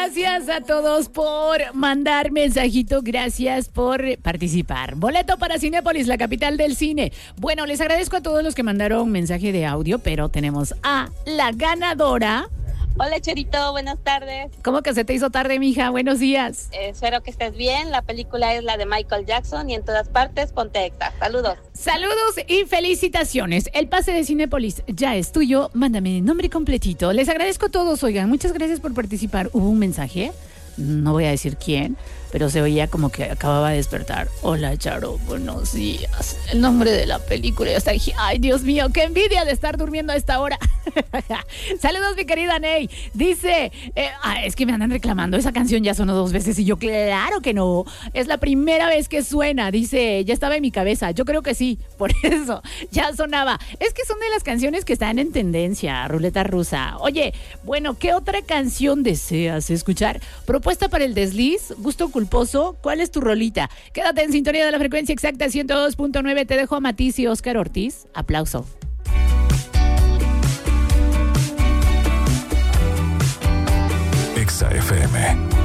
Gracias a todos por mandar mensajito, gracias por participar. Boleto para Cinépolis, la capital del cine. Bueno, les agradezco a todos los que mandaron mensaje de audio, pero tenemos a la ganadora. Hola, Cherito, buenas tardes. ¿Cómo que se te hizo tarde, mija? Buenos días. Espero que estés bien. La película es la de Michael Jackson y en todas partes ponte Exa. Saludos. Saludos y felicitaciones. El pase de Cinépolis ya es tuyo. Mándame nombre completito. Les agradezco a todos, oigan. Muchas gracias por participar. Hubo un mensaje, no voy a decir quién, pero se oía como que acababa de despertar. Hola, Charo, buenos días. El nombre de la película. Yo dije, ay, Dios mío, qué envidia de estar durmiendo a esta hora. Saludos, mi querida Ney. Dice, es que me andan reclamando, esa canción ya sonó 2 veces. Y yo, claro que no, es la primera vez que suena. Dice, ya estaba en mi cabeza. Yo creo que sí, por eso ya sonaba. Es que son de las canciones que están en tendencia, ruleta rusa. Oye, bueno, ¿qué otra canción deseas escuchar? Propuesta para el desliz, gusto culposo, ¿cuál es tu rolita? Quédate en sintonía de la frecuencia exacta 102.9. Te dejo a Matiz y Oscar Ortiz. Aplauso. Exa FM.